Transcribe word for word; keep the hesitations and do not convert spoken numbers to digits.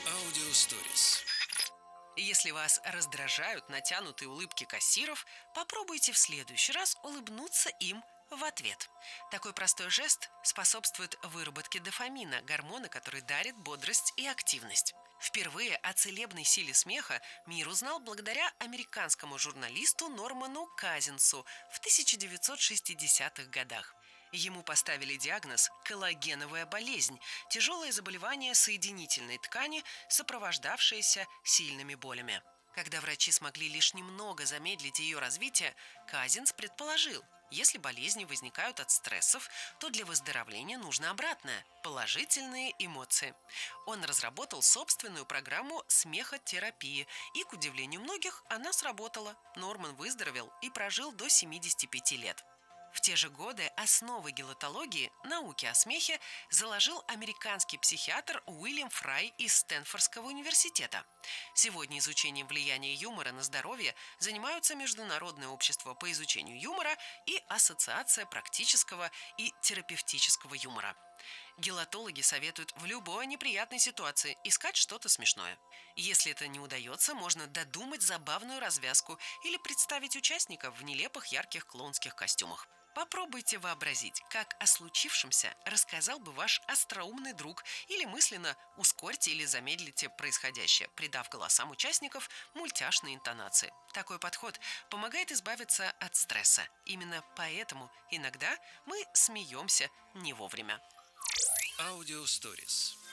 Аудиосторис. Если вас раздражают натянутые улыбки кассиров, попробуйте в следующий раз улыбнуться им в ответ. Такой простой жест способствует выработке дофамина, гормона, который дарит бодрость и активность. Впервые о целебной силе смеха мир узнал благодаря американскому журналисту Норману Казинсу в тысяча девятьсот шестидесятых годах. Ему поставили диагноз «коллагеновая болезнь» – тяжелое заболевание соединительной ткани, сопровождавшееся сильными болями. Когда врачи смогли лишь немного замедлить ее развитие, Казинс предположил, если болезни возникают от стрессов, то для выздоровления нужно обратное – положительные эмоции. Он разработал собственную программу смехотерапии, и, к удивлению многих, она сработала. Норман выздоровел и прожил до семидесяти пяти лет. В те же годы основы гелотологии, науки о смехе, заложил американский психиатр Уильям Фрай из Стэнфордского университета. Сегодня изучением влияния юмора на здоровье занимаются Международное общество по изучению юмора и Ассоциация практического и терапевтического юмора. Гелотологи советуют в любой неприятной ситуации искать что-то смешное. Если это не удается, можно додумать забавную развязку или представить участников в нелепых ярких клоунских костюмах. Попробуйте вообразить, как о случившемся рассказал бы ваш остроумный друг, или мысленно ускорьте или замедлите происходящее, придав голосам участников мультяшные интонации. Такой подход помогает избавиться от стресса. Именно поэтому иногда мы смеемся не вовремя. Аудиосторис.